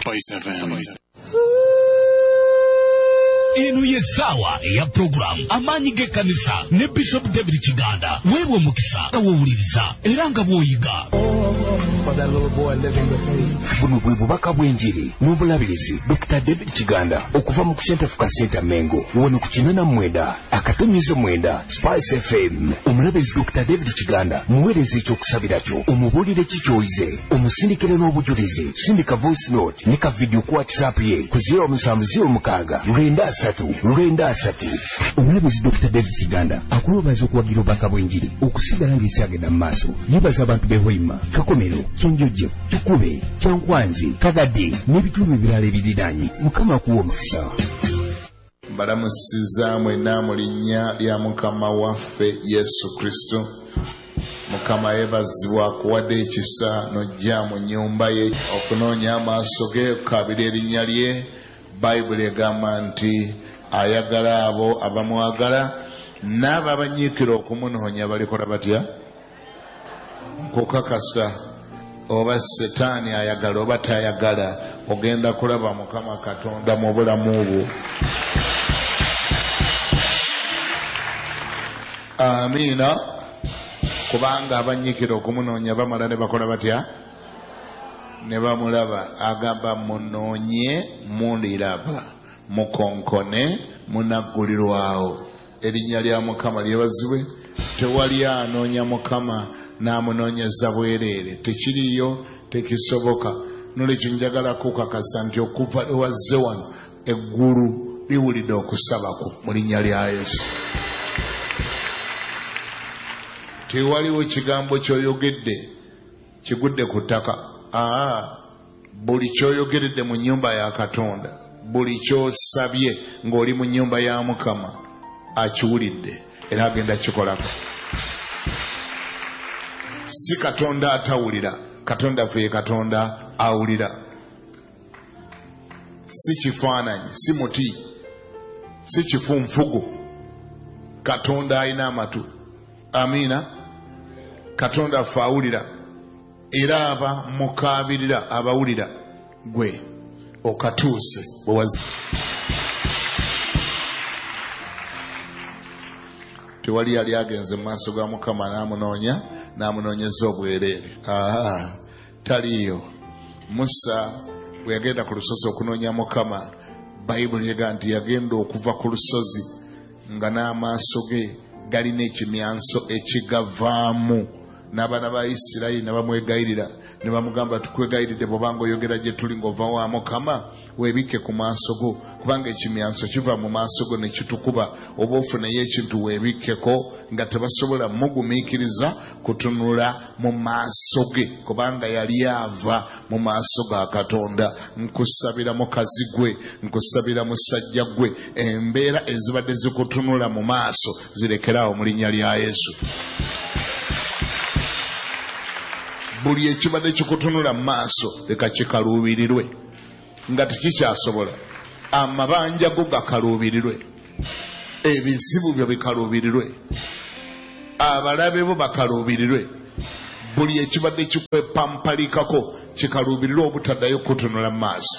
Spice FM. Inu yesawa ya program amanyi ge kanisa ne Bishop David Kiganda wewe mukisa awuliriza eranga boyiga for that little boy living with me. Buno bwe bubaka bw'enjiri n'obulabirizi Dr. David Kiganda okuva mu Center for Center Mengo wono ku 89 akatonyizo 9 Spice FM. Omulabirizi Dr. David Kiganda muweereza ekyokusabira kyo omubulire kikyoyize omusindikire n'obujulizi sindika voice note ne ka video ku WhatsApp ye ku 0706 Omulabirizi Dr. David Kiganda akulobaza okuwagira obubaka bw'enjiri okusigala ng'ekyagenda mu maaso yebaza abantu behoima Kakomero Kyenjojo Tukube Kyankwanzi Kagadi n'ebitundu ebirala ebiriranye Mukama akuwa omukisa. Balamusiza mwena mu linnya lya Mukama waffe Yesu Kristo. Mukama yeebazibwa akuwadde ekisa n'ojja mu nnyumba ye okunoonya amaaso ge kabiri erinnya lye. Bayibuli egamba nti ayagala abo abamwagala n'abo abanyiikira okumunoonya balikola batya? Nkukakasa oba Setaani ayagala oba tayagala ogenda kulaba Mukama Katonda mu bulamu bwo. Amiina. Kubanga abanyiikira okumunoonya bamala ne bakola batya? Ne bamulaba. Agamba munoonye muliraba mukonkone munaggulirwawo. Erinnya lya Mukama lyebazibwe. Tewali anoonya Mukama n'amunoonyeza bwereere. Tekiriyo, tekisoboka. Nolwekyo njagala kukakasa nti okuva ewazze wano eggulu liwulidde okusabako mu linnya lya Yesu. Tewaliwo kigambo ky'oyogedde kigudde ku ttaka. Buli ky'oyogeredde mu nnyumba ya Katonda, buli ky'osabye ng'oli mu nnyumba ya Mukama akiwulidde era agenda kikolako. Si Katonda atawulira, Katonda ffe Katonda awulira. Si kifaananyi, si muti, si kifunfugu. Katonda alina amatu. Amiina. Katonda ffe awulira era aba mukaabirira abawulira gwe okatuuse bwewazi. Tewali yali agenze mu maaso ga Mukama n'amunoonyeza obwereere. Taliyo. Musa bwe yagenda ku lusozi okunoonya Mukama, Bayibuli egamba nti yagenda okuva ku lusozi nga n'amaaso ge galina ekimyanso ekigavaamu. N'abaana ba Isirayiri ne bamwegayirira ne bamugamba tukwegayiridde bw'obanga oyogera gye tuli ng'ova wa Mukama weebikke ku maaso go kubanga ekimyanso kiva mu maaso go ne kitukuba. Oba ofunayo ekintu weebikkeko nga tebasobola mugumiikiriza kutunula mu maaso ge kubanga yali ava mu maaso ga Katonda. Nkusabira mukazi gwe, nkusabira musajja gwe, embeera ezibadde zikutunula mu maaso zirekeraawo mu linnya lya Yesu. Buli ekibadde kikutunula mu maaso leka kikaluubirirwe nga tekikyasobola. Amabanja go gakaluubirirwe, ebizibu byo bikaluubirirwe, abalabe bo bakaluubirirwe. Buli ekibadde kikwepampalikako kikaluubirirwe obutaddayo kutunula mu maaso.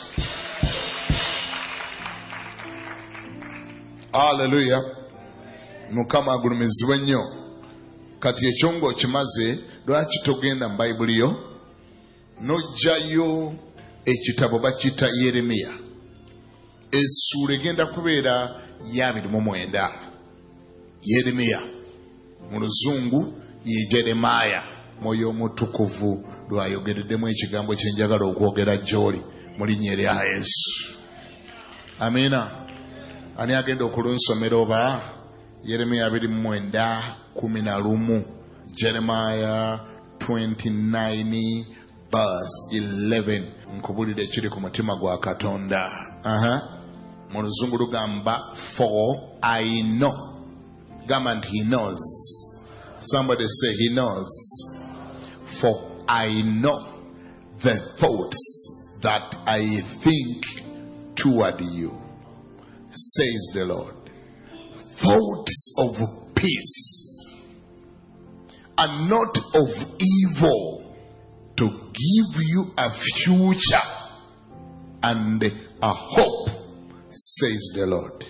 Haleluya. Mukama agulumizibwe nnyo. Kati ekyo ng'okimaze lwaki togenda mu Bayibuli yo n'ojjayo ekitabo bakiyita Yeremiya. Essuula egenda kubeera ya 29. Yeremiya mu luzungu ye Jeremiah. Mwoyo omutukuvu lwayogereddemu ekigambo kye njagala okwogera gy'oli mu linnya lya Yesu. Amiina. Ani agenda okulunsomera oba Yeremiya 29:11. Jeremiah 29 verse 11. Nkubulira ekiri ku mutima gwa Katonda. Mu luzungu lugamba for I know. Gamba nti he knows. Somebody say he knows. For I know the thoughts that I think toward you, says the Lord. Thoughts of peace and not of evil, to give you a future and a hope, says the Lord.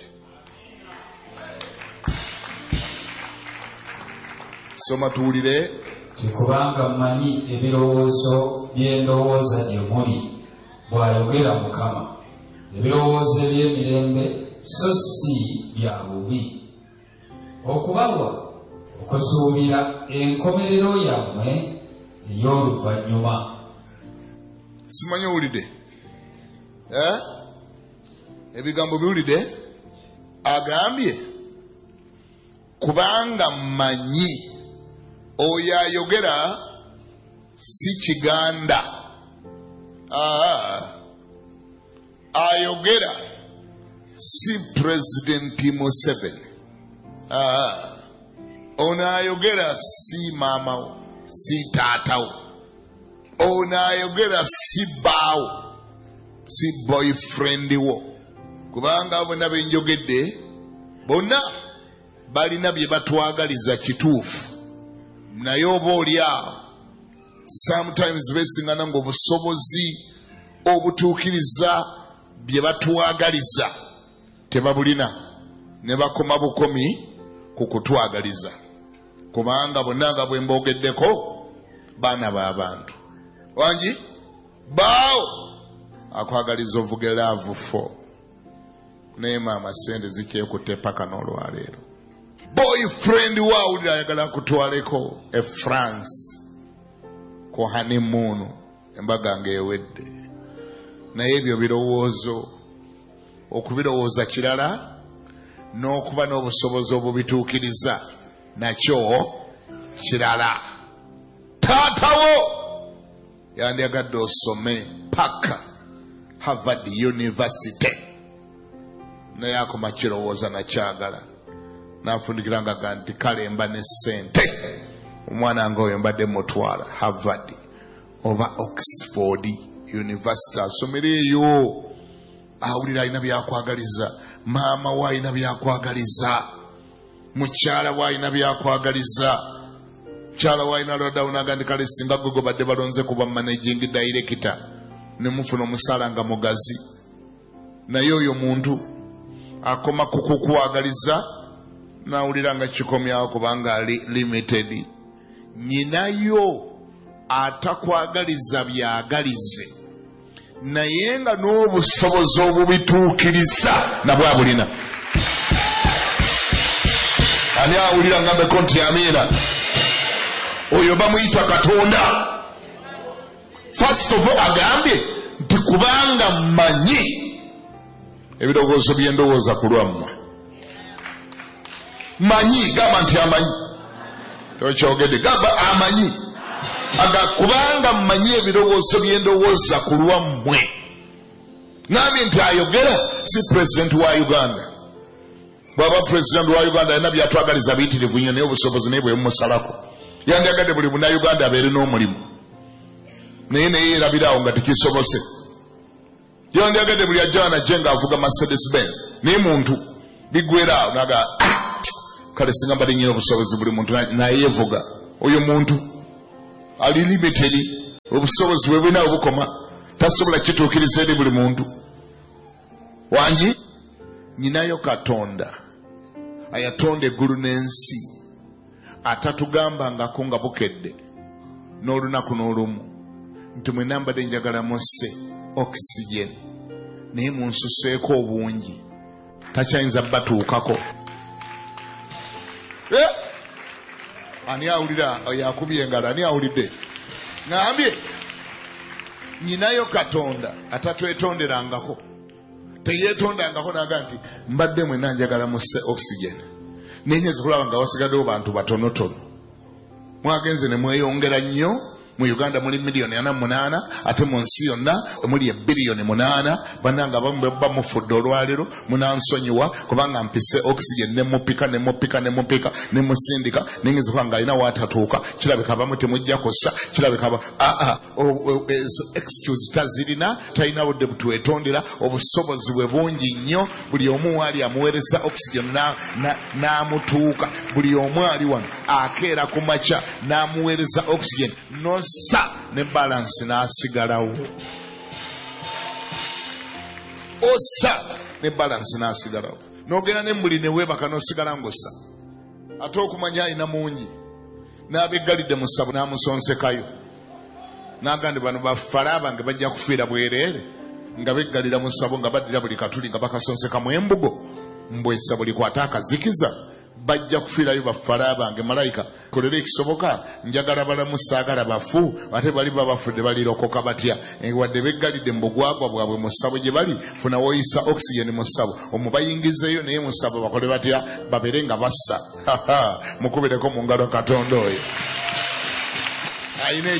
Soma tuwulire. Kubanga mmanyi ebirowoozo by'endowooza gye muli, bw'ayogera Mukama, ebirowoozo eby'emirembe so si bya bubi, okubawa okusuubira enkomerero yammwe ey'oluvannyuma. Simanyi owulidde? Ebigambo biwulidde? Agambye kubanga mmanyi oyo ayogera si Kiganda. Ayogera si President Museveni. Ono ayogera si maamawo, si taatawo. Ono ayogera si baawo, si boyfriend wo. Kubanga bonna benjogedde bonna balina bye batwagaliza kituufu, naye oba oli awo sometimes beesiŋŋana ng'obusobozi obutuukiriza bye batwagaliza tebabulina, ne bakoma bukomi ku kutwagaliza. Kubanga bonna nga bwe mboogeddeko baana b'abantu. Wangi baawo akwagaliza ovuge laavu fo, naye maama sente zikyekutte paka n'olwaleero. Boyfriend waawulira ayagala kutwaleko e France ku honeymoon, embaga ng'ewedde. Naye ebyo birowoozo, okubirowooza kirala, n'okuba n'obusobozi obubituukiriza nakyo kirala. Taatawo yandyagadde osome paka Harvard University, naye akoma kirowooza nakyagala, n'afundikiranga nti kale mba ne ssente, omwana ng'oyo mbadde mutwala Harvard oba Oxford University asomera eyo. Awulira alina byakwagaliza, maama we alina byakwagaliza, mukyala we alina byakwagaliza. Mukyala we alina lodawo n'agandi kale singa gwe badde balonze kuba managing director ne mufuna omusaala nga mugazi, naye oyo muntu akoma kukukwagaliza n'awulira nga kikomyawo kubanga ali limited. Nyinayo atakwagaliza byagalize, naye nga n'obusobozi obubituukiriza nabwe abulina. Ani awulira ngambeko nti amiina? Oyo bamuyita Katonda. First of all agambye nti kubanga mmanyi ebirowoozo by'endowooza ku lwammwe. Manyi, gamba nti amanyi. Tokyogedde, gamba amanyi. Kubanga mmanyi ebirowoozo by'endowooza ku lwammwe. Nambye nti ayogera si president wa Uganda. Bwaba president wa Uganda alina byatwagaliza biyitirivu nnyo, naye obusobozi naye bwe bumusalako. Yandyagadde buli munnayuganda abeere n'omulimu, naye yeerabirawo nga tekisobose. Yandyagadde buli ajja wanajje ng'avuga Mercedes Benz, naye muntu bigwera awo naga kale singa mbadde nnyina obusobozi buli muntu naye yevuga. Oyo muntu ali limited, obusobozi bwe bulina obukoma, tasobola kituukiriza eri buli muntu. Wangi nyinayo Katonda ayatonda eggulu n'ensi, atatugambangako nga bukedde n'olunaku n'olumu nti mwenna mbadde njagala musse oxygen naye munsuseeko obungi, takyayinza batuukako. Ani awulira yakubye engalo? Ani awulidde? Ngambye nyinayo Katonda atatwetonderangako, teyeetondangako naga nti mbadde mwenna njagala musse oxygen nenyeza kulaba nga wasigaddewo bantu batonotono. Mwagenze ne mweyongera nnyo. Mu Uganda muli miliyoni 48, ate mu nsi yonna muli biliyoni 8. Bannanga abamu bamufudde olwaleero munansonyiwa kubanga mpise oxygen nemupika nemusindika nengeza kubanga alina watatuuka. Kirabika abamu temujja kussa, kirabika excuse tazirina, talina budde butwetondera, obusobozi bwe bungi nnyo. Buli omu wali amuweereza oxygen n'amutuuka. Buli omu ali wano akeera ku makya n'amuweereza oxygen sa ne balance n'asigalawo. ossa ne balance n'asigalawo n'ogenda ne muli ne weebaka n'osigala ng'ossa ate okumanya alina mungi n'abeggalidde mu ssabo n'amusonsekayo n'agandi bano bafala bange bajja kufiira bwereere nga beggalira mu ssabo nga baddira buli katuli nga bakasonseka mu embugo mbwessabo likwata akazikiza bajja kufiirayo bafala bange malayika kolera ekisoboka njagala balamu saagala bafu ate bali babafudde balirokoka batya wadde beggalidde mu bugwagwa bwabwe mu ssabo gye bali funa woyisa oxygen mu ssabo omubayingizeyo naye mu ssabo bakole batya babeere nga bassa mukubireko mu ngalo katonda oyo ayina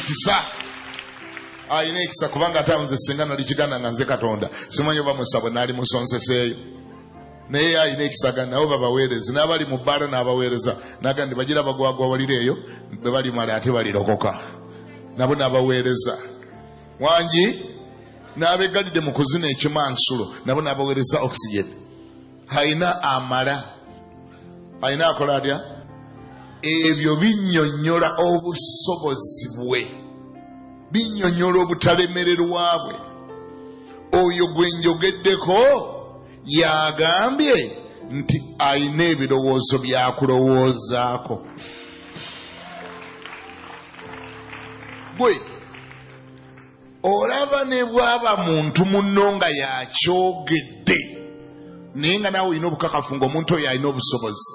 ekisa kubanga ate nze singa nali kiganda nga nze katonda simanyi oba mu ssabo naali musonseseeyo naye alina ekisaga nabo babaweereza n'abali mu bbaala n'abaweereza naga ndi bagira bagwagwa walireeyo be balimala ate balirokoka nabo n'abaweereza wangi n'abeggalidde mu kuzina ekimansulo nabo n'abaweereza oxygen alina amala alina akola atya ebyo binnyonnyola obusobozi bwe binnyonnyola obutalemererwa bwe oyo gwe njogeddeko yagambye nti alina ebirowoozo byakulowoozaako gwe olaba ne bwaba muntu munno nga yakyogedde naye nga naawe olina obukakafu ng'omuntu oyo alina obusobozi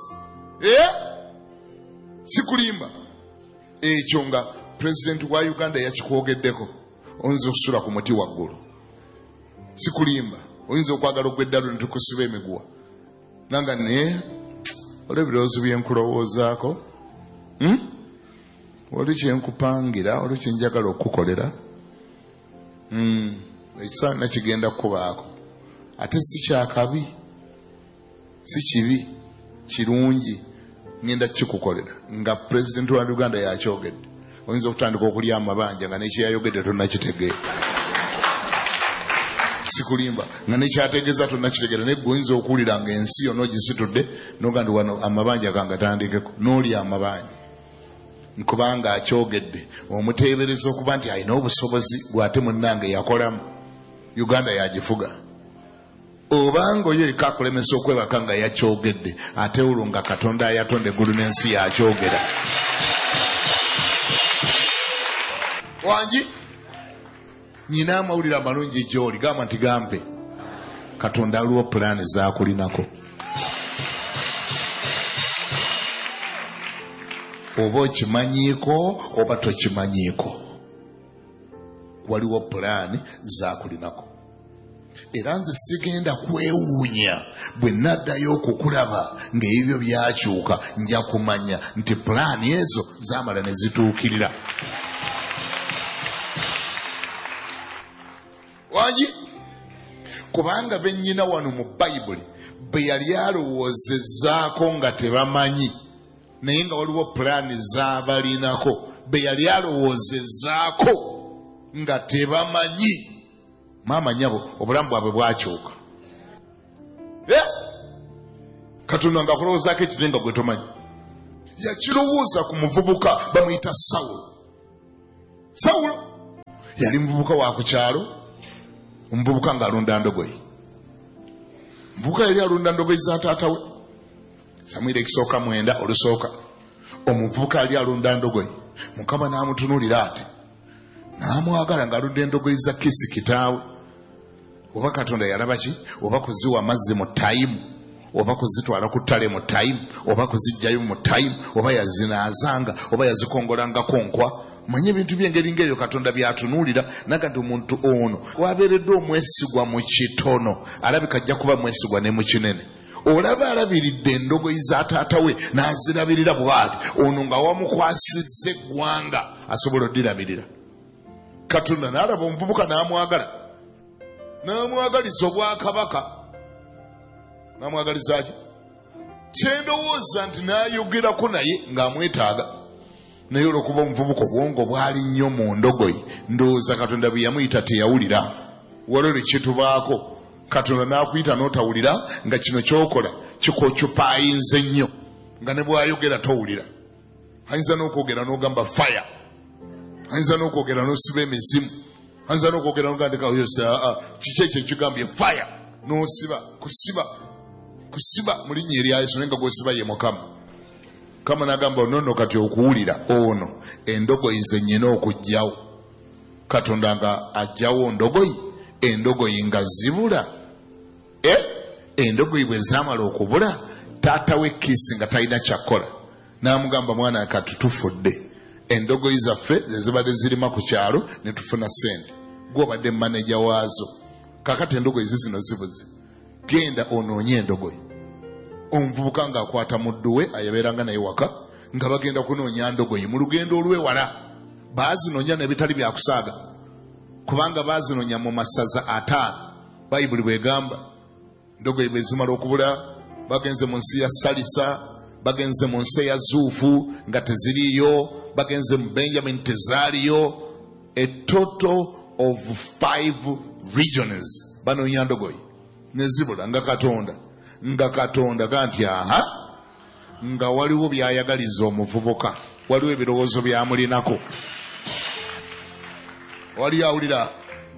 sikulimba ekyo nga pulezidenti wa Uganda yakikwogeddeko oyinza okusula ku muti waggulu sikulimba oyinza okwagala ogw'eddalu ne tukusiba emiguwa nanga naye olwa ebirowoozo byenkulowoozaako oli kyenkupangira oli kyenjagala okukolera ekisaana kigenda kubaako ate si kyakabi si kibi kirungi ngenda kikukolera nga pulezidenti wa Uganda yakyogedde oyinza okutandika okulya amabanja nga nekyeyayogedde tonnakitegeera sikulimba nga nekyategeeza tonnakitegeera naye gwe oyinza okuwulira nga ensi yonna ogisitudde nogandi wano amabanja gangatandikeko n'olya amabanja nkubanga akyogedde omuteebereza okuba nti alina obusobozi bw'ate munnange yakolamu Uganda yagifuga obanga oyo eka akulemesa okwebaka nga yakyogedde ate olwo nga Katonda ayatonda eggulu n'ensi yakyogera wangi nyina amawulire amalungi gy'oli gamba nti gampe Katonda aliwo pulaani zaakulinako oba okimanyiiko oba tokimanyiiko waliwo pulaani zaakulinako era nze sigenda kwewuunya bwe naddayo okukulaba ng'ebyo byakyuka nja kumanya nti pulaani ezo zaamala ne zituukirira wangi kubanga bennyina wano mu bayibuli be yali alowoozezaako nga tebamanyi naye nga waliwo pulaani z'abalinako be yali alowoozezaako nga tebamanyi maama nyabo obulamu bwabwe bwakyuka Katonda nga akulowoozaako ekire nga gwe tomanyi yakirowooza ku muvubuka bamuyita Sawulo yali muvubuka wa ku kyalo omuvubuka ng'alunda ndogoyi muvubuka yali alunda ndogoyi za taata we Samwiri ekisooka 9 olusooka omuvubuka yali alunda ndogoyi Mukama n'amutunuulira ati n'amwagala ng'alunda endogoyi za Kisi kitaawe oba Katonda yalaba ki oba kuziwa amazzi mu tayimu oba kuzitwala ku ttale mu tayimu oba kuziggyayo mu tayimu oba yazinaazanga oba yazikongolangako nkwa manye ebintu by'engeri ng'eyo Katonda byatunuulira naga nti omuntu ono wabeeredde omwesigwa mu kitono alabika ajja kuba mwesigwa ne mu kinene olaba alabiridde endogoyi za taata we n'azirabirira bw'ati ono nga wamukwasizza eggwanga asobola oddirabirira Katonda n'alaba omuvubuka n'amwagaliza obwakabaka n'amwagaliza ki kyendowooza nti n'ayogerako naye ng'amwetaaga naye olwokuba omuvubuka obwongo bwali nnyo mu ndogoyi ndowooza Katonda bwe yamuyita teyawulira walole kyetubaako Katonda n'akuyita n'otawulira nga kino kyokola kikocupaayinze nnyo nga ne bw'ayogera towulira ayinza n'okwogera n'ogamba fire ayinza n'okwogera n'osiba emizimu ayinza n'okwogera n'ogandika yosa kiki ekyo ekigambye fire n'osiba kusiba mu linnya erya Yesu nenga gwosiba ye Mukama. Kama nagamba nono kati okuwulira ono endogoyi ze nnyina okujjawo. Katonda nga ajjawo endogoyi nga zibula. Endogoyi bwe zaamala okubula taata we Kiisi nga talina kyakola n'amugamba mwana kati tufudde. Endogoyi zaffe ze zibadde zirima ku kyalo ne tufuna ssente. Gw'obadde maneja waazo. Kakati endogoyi zino zibuze. Genda onoonye endogoyi. Omuvubuka ng'akwata muddu we ayabeeranga naye waka nga bagenda kunoonya ndogoyi mu lugendo olw'ewala. Baazinoonya n'ebitali bya kusaaga kubanga baazinoonya mu masaza 5. Bayibuli bw'egamba ndogoyi bwe zimala okubula bagenze mu nsi ya Salisa, bagenze mu nsi ya Zuufu nga teziriyo, bagenze mu Benjamin tezaaliyo. A total of 5 regions banoonya ndogoyi ne zibula nga Katonda ganti nga waliwo byayagaliza omuvubuka, waliwo ebirowoozo byamulinako. Wali awulira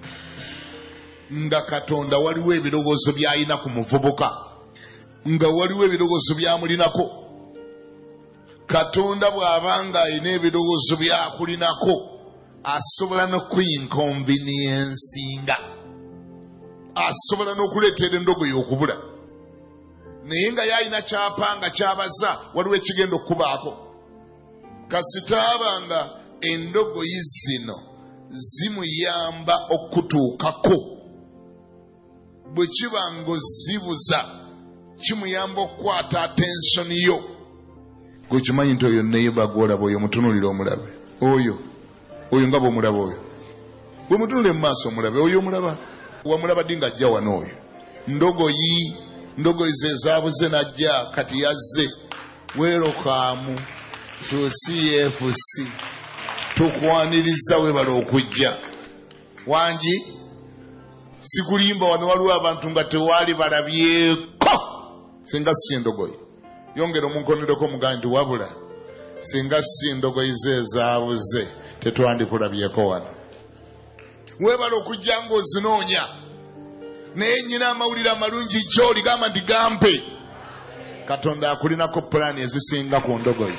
nga Katonda waliwo ebirowoozo byayina ku muvubuka, nga waliwo ebirowoozo byamulinako. Katonda bw'abanga alina ebirowoozo byakulinako asobola n'okuyinkonveniensinga, asobola n'okuleetera endogoyi okubula. Naye nga yalina kyapanga kyabaza waliwo ekigenda okubaako. Kasitaabanga endogoyi zino zimuyamba okutuukako, bwe kiba ng'ozibuza kimuyamba okukwata attention yo. Gwe kimanyi nti oyo neighbor gw'olaba oyo mutunulire omulabe. Oyo nga bw'omulaba oyo. Bwe mutunulire mu maaso omulabe oyo omulaba. Wamulaba ddi ng'ajja wano oyo. Ndogoyi ze zaabuze n'ajja kati yazze. Welcome to CFC. Tukwaniriza webala okujja. Wangi sikulimba wano waliwo abantu nga tewaali balabyeko. Singa si endogoyi. Yongera omunkonereko mugambi nti wabula singa si endogoyi ze ezaabuze tetwandikulabyeko wano. Webala okujja ng'ozinoonya. Naye nnyina amawulire amalungi gy'oli gamba nti gampe. Katonda akulinako pulaani ezisinga ku ndogoyi.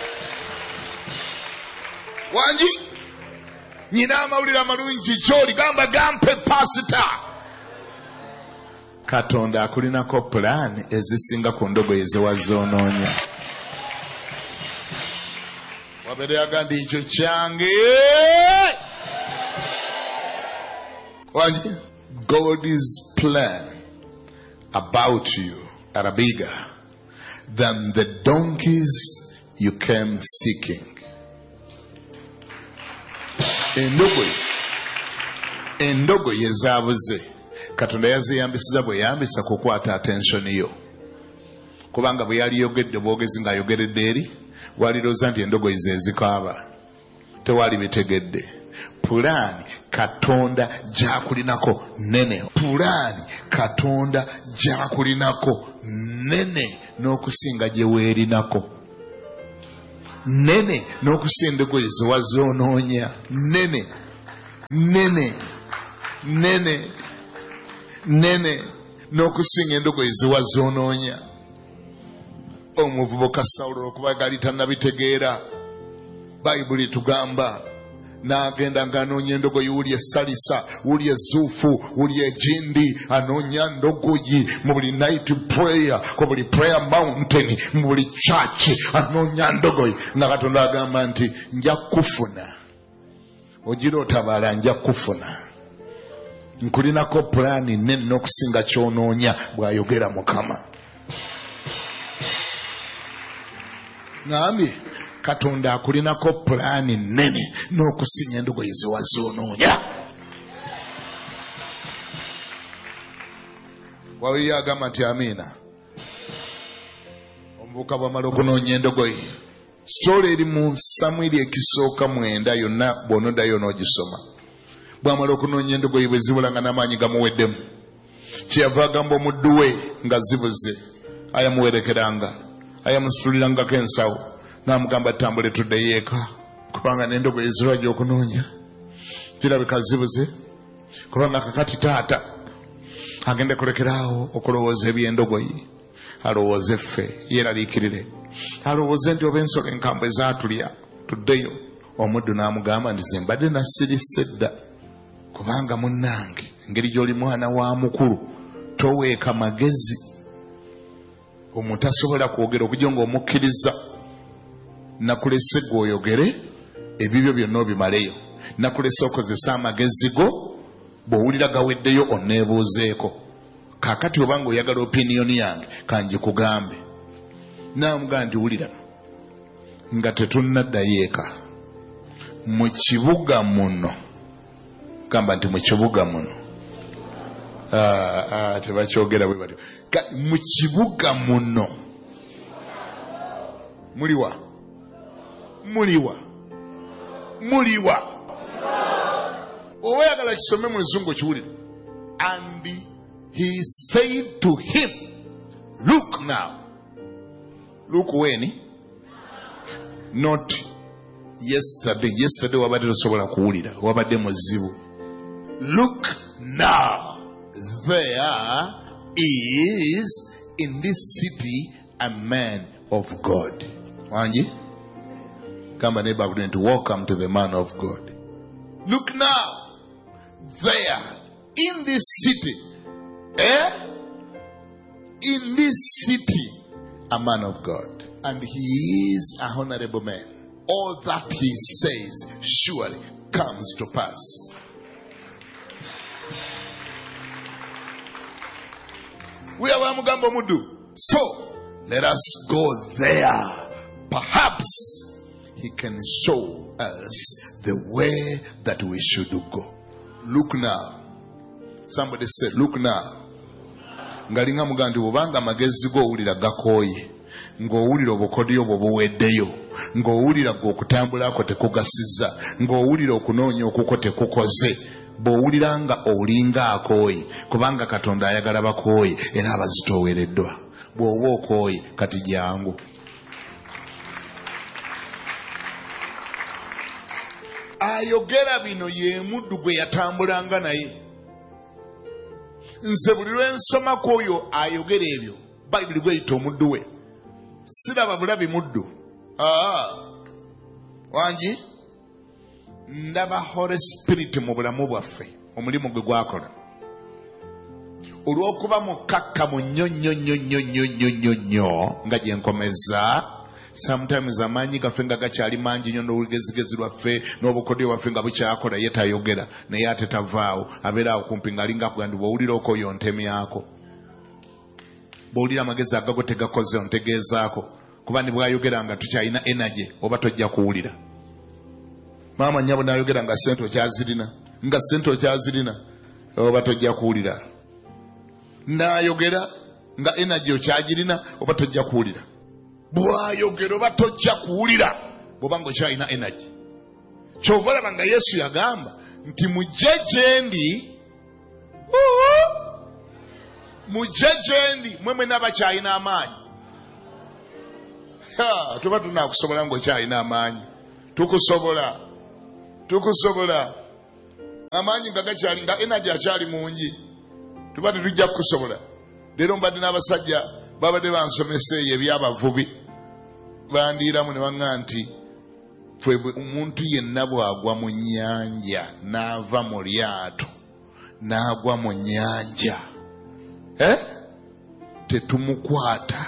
Wangi nnyina amawulire amalungi gy'oli gamba gampe pasita. Katonda akulinako pulaani ezisinga ku ndogoyi ze wazoonoonya. Wabere yagandi ekyo kyange. Wangi God's plan about you are bigger than the donkeys you came seeking. Endogoyi ezaabuze Katonda yaziyambisiza bwe yambisa kukwata attention yo. Kubanga bwe yali yogedde bwogezi ng'ayogeredde eri waliroza nti endogoyi ze zikaaba. Tewali bitegedde. Pulaani Katonda gy'akulinako nene. Pulaani Katonda gy'akulinako nene n'okusinga gye weerinako. Nene n'okusinga endogoyi ze wazoonoonya. Nene n'okusinga endogoyi ze wazoonoonya. Omuvubuka Sawulo okuba gali tannabitegeera, Bayibuli tugamba n'agenda ng'anoonya endogoyi wuli e Salisa, wuli e Zuufu, wuli e Gindi, anoonya ndogoyi mu buli night prayer, ku buli prayer mountain, mu buli church, anoonya ndogoyi. Nga Katonda agamba nti nja kufuna. Ogira otabala nja kufuna. Nkulinako pulaani nene n'okusinga ky'onoonya bw'ayogera Mukama. Ngambye Katonda akulinako pulaani nene n'okusinga endogoyi ze wazoonoonya. Wawuliri agamba nti amiina. Omuvubuka bw'amala okunoonya endogoyi. Sitoola eri mu Samwiri ekisooka 9 yonna bw'onoddayo n'ogisoma. Bw'amala okunoonya endogoyi bwe zibula nga n'amaanyi gamuweddemu, kyeyava agamba omuddu we nga zibuze ayamuwerekeranga, ayamusitulirangako ensawo n'amugamba tambule tuddeyo eka kubanga n'endogoyi zirwajja okunoonya zirabika zibuze, kubanga kakati taata agende kulekerawo okulowooza ebyendogoyi, alowooze ffe, yeeraliikirire, alowooze nti oba ensolo enkambwe zaatulya tuddeyo. Omuddu n'amugamba nti ze mbadde nasirise dda, kubanga munnange engeri gy'oli mwana wa mukulu toweeka magezi. Omuntu asobola kwogera okujja ng'omukkiriza. Nakulese gwe oyogere ebibyo byonna obimaleyo. Nakulese okozesa amagezi go, bw'owulira gaweddeyo onneebuuzeeko. Kaakati obanga oyagala opiniyoni yange kanjikugambe. Naamugamba nti wulira, nga tetunnaddayo eka, mu kibuga muno, gamba nti mu kibuga muno, tebakyogera bwe batyo, mu kibuga muno muliwa oba yagala kisome mu luzungu kiwulire. And he said to him, look now. Look when? Not yesterday. Yesterday wabadde tosobola kuwulira, wabadde muzibu. Look now, there is in this city a man of God. Wanji? Come and neighbor to welcome to the man of God. Look now, there in this city, in this city, a man of God, and he is a honorable man. All that he says surely comes to pass. We are Mugambo Mudu. So let us go there. Perhaps he can show us the way that we should go. Look now. Somebody said, look now. Ngalinga mugandi bubanga magezi go ulira gakoye. Ng'owulira obukodyo obwo buweddeyo, ng'owulira gw'okutambula ako tekugasiza, ng'owulira okunoonya okuko tekukoze, bw'owulira nga olinga akooyi, kubanga Katonda ayagala bakooyi era abazitoowereddwa. Bw'oba okooyi kati jangu. Ayogera bino ye muddu gwe yatambulanga naye. Nze buli lwe nsomako oyo ayogera ebyo, Bayibuli gweyita omuddu we. Siraba bulabi muddu. Wanji? Ndaba Holy Spirit mu bulamu bwaffe, omulimu gwe gwakola. Olw'okuba mukakkamu nnyo nga gye nkomeza, sometimes amaanyi gaffe nga gakyali mangi nnyo n'olugezigezi lwaffe n'obukodyo bwaffe nga bukyakola ye tayogera, naye ate tavaawo, abeera awo kumpi ng'alinga akugamba bw'owulira okooyo ontemyako. Bw'owulira amagezi agago tegakoze ontegeezaako, kuba ne bw'ayogera nga tukyalina energy oba tojja kuwulira. Maama nnyabo n'ayogera nga ssente okyazirina, oba tojja kuwulira. N'ayogera nga energy okyagirina oba tojja kuwulira. Bw'ayogera oba tojja kuwulira bw'oba ng'okyalina energy. Kyova olaba nga Yesu yagamba nti mujje gye ndi, mmwe mwenna abakyalina amaanyi. Tuba tunaakusobola ng'okyalina amaanyi. Tukusobola. Amaanyi nga gakyali, nga energy akyali mungi. Tuba tetujja kukusobola. Leero mbadde n'abasajja babadde bansomesa eyo ebyabavubi. Bandiiramu ne baŋŋamba nti ffe omuntu yenna bw'agwa mu nnyanja n'ava mu lyato n'agwa mu nnyanja, tetumukwata.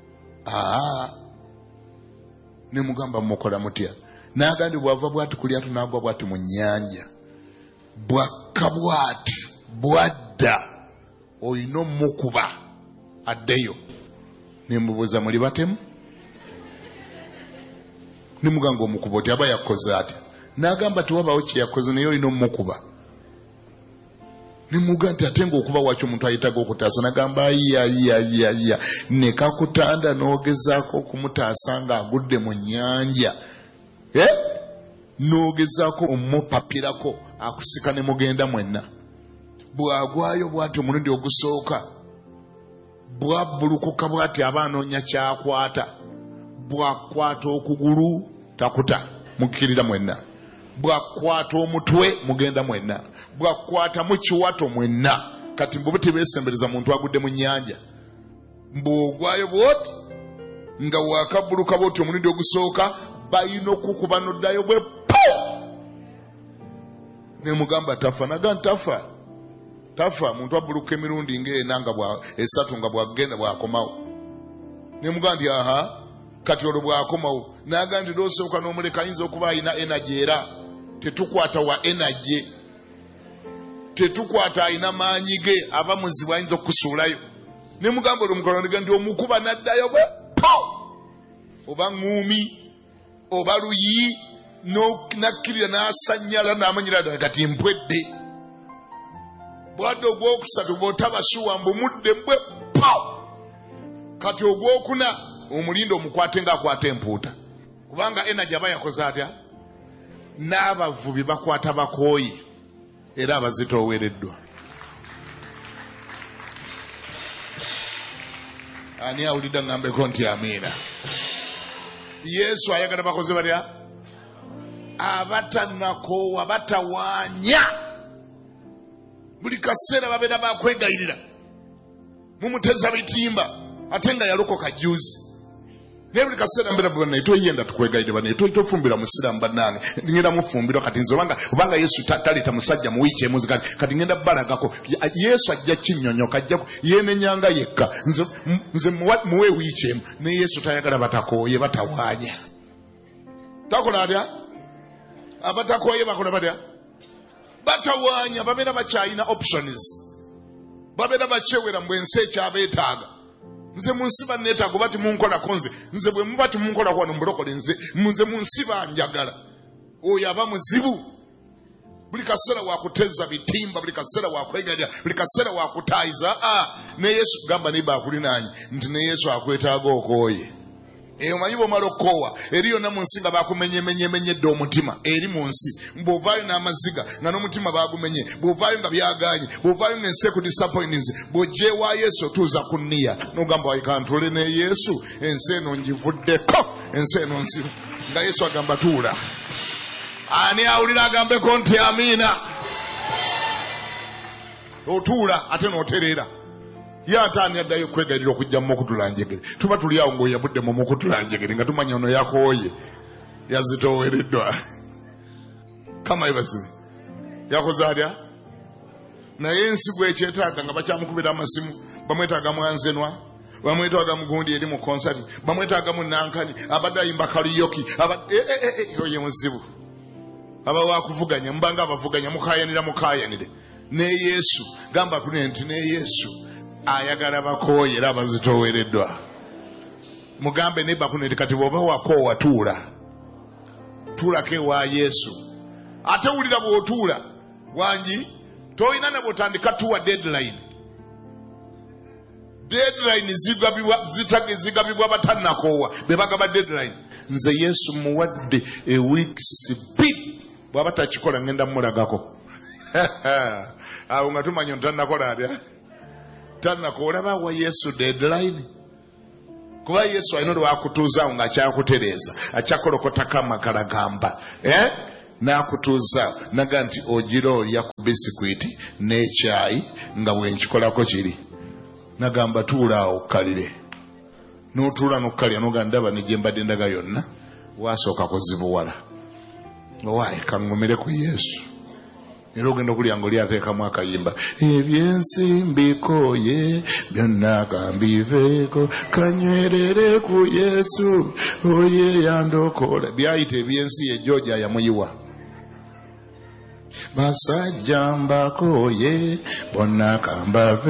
Ne mugamba mukola mutya? N'agandi bw'ava bw'ati ku lyato n'agwa bw'ati mu nnyanja, bw'akka bw'ati bw'adda, olina omukuba addeyo. Ne mbubuuza muli batemu? Ne muganga omukuba oti aba yakoze atya? N'agamba tiwabaawo kye yakoze naye olina omukuba. Ne mugamba nti ate ng'okuba wakyo omuntu ayitaga okutaasa. N'agamba ayya ne kakutanda n'ogezaako okumutaasa ng'agudde mu nnyanja, n'ogezaako omupapirako akusika ne mugenda mwenna. Bw'agwayo bw'ati omulundi ogusooka, bw'abbulukuka bw'ati aba anoonya kyakwata. Bw'akwata okugulu takuta, mukkirira mwenna. Bw'akwata omutwe mugenda mwenna. Bw'akwata mu kiwato mwenna kati mbo tebesembereza muntu agudde mu nnyanja mbogwayo bwoti nga wakabuluka bwoti omulundi ogusooka bayina okukuba noddayo bwe ne mugamba tafa naga tafa muntu abuluka emirundi ng'ena nga esatu nga bwagenda bwakomawo ne mugamba ndi aha kati olwo bwakomawo naga ndi losooka n'omuleka ayinza okuba ayina energy era tetukwata wa energy tetukwata ayina maanyi ge aba muzibu ayinza okusuulayo ne mugamba olwo mukolondiga ndi omukuba naddayo bwe oba ŋŋuumi oba luyi nakkirira n'asanyala n'amanyira ddala kati mpwedde bwadde ogwokusatu bw'otabasuwa mbumudde mbwe kati ogwokuna omulindo omukwate ng'akwata empuuta kubanga energy aba yakoze atya n'abavubi bakwata bakooyi era abazitoowereddwa ani awulidde ngambeko nti amiina Yesu ayagala bakoze batya abatanakoowa batawaanya buli kaseera babeera bakwegayirira mumuteza bitimba ate nga yalokoka juzi naye buli kaseera mbeera banaye toyenda tukwegayirira banaye tofumbira musiraamu bannange ngenda mufumbirwa kati nze obanga Yesu taleeta musajja mu wiiki emu kati ngenda balagako Yesu ajja kinnyonnyoka ajja yeenenyanga yekka nze muwe wiiki emu ne Yesu tayagala batakooye batawaanya takola atya abatakooye bakola batya batawaanya babeera bakyalina options babeera bakyewera mbwe ensi ekyabeetaaga nze munsi banneetaaga bati munkolako nze bwe muba timunkolako wano mbulokole nze munsi banjagala oyo aba muzibu buli kaseera wakuteza bitimba buli kaseera wakwegalira buli kaseera wakutaayiza ne Yesu gamba niba akulinaanye nti ne Yesu akwetaaga okooye omanyi bw'omala okukoowa eri yonna mu nsi nga bakumenyemenyemenyedde omutima eri mu nsi bw'ovaayo n'amaziga nga n'omutima bagumenye bw'ovaayo nga byagaanye bw'ovaayo ng'ensi ekudisappointinze bw'ojja ewa Yesu otuuza ku nniya n'ogamba waikantule ne Yesu ensi eno ngivuddeko ensi eno nsiru nga Yesu agamba tuula ani awulira agambeko nti amiina otuula ate n'otereera ye ataani addayo kwegalira okujja mu mukutulanjegere tuba tuli awo ng'oyabudde mu mukutulanjegere nga tumanya ono yakooye yazitoowereddwa kama yebasibe yakoze atya naye ensigo ekyetaaga nga bakyamukubira amasimu bamwetaaga mwanzenwa bamwetaaga mugundi eri mu konsati bamwetaaga mu nankani abadde ayimba kaliyoki oye muzibu aba wakuvuganya mubanga abavuganya mukayanire ne Yesu gamba kune nti ne Yesu ayagala bakooye era abazitoowereddwa mugambe ne bakuneti kati bw'oba wakoowa tuulako ewa Yesu ate wulira bw'otuula wangi tolina ne bw'otandika tuwa deadline zigabibwa batannakoowa be bagaba deadline nze Yesu muwadde ewiikisi bbiri bw'aba takikola ngenda mulagako awo nga tumanya ntannakola atya olaba wa Yesu deadline kuba Yesu alina lwakutuuzaawo ng'akyakutereeza akyakolokotako amakala gamba n'akutuuzaawo naga nti ogira olya ku bisikwiti n'ekyayi nga bwenkikolako kiri nagamba tuulaawo okkalire n'otuula n'okkalira noga ndaba ne gye mbadde ndaga yonna wasooka kuzibuwala owaayi kaŋŋumire ku Yesu era ogenda okulya ng'oli ateekamu akayimba ebyensi mbikooye byonna kambiveeko kanywerere ku Yesu oye yandokola byayita ebyensi ye Georgia yamuyiwa basajja mbakooye bonna kambave